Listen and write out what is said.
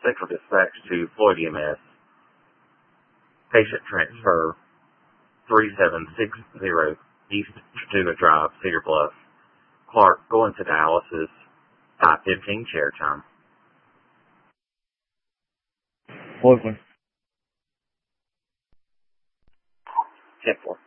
Central Dispatch to Floyd EMS. Patient transfer 3760 East Chattooga Drive, Cedar Bluff. Clark going to dialysis. 5:15 chair time. Oakland. 10-4.